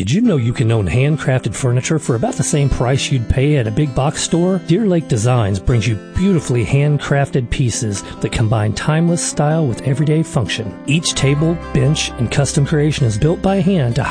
Did you know you can own handcrafted furniture for about the same price you'd pay at a big box store? Deer Lake Designs brings you beautifully handcrafted pieces that combine timeless style with everyday function. Each table, bench, and custom creation is built by hand to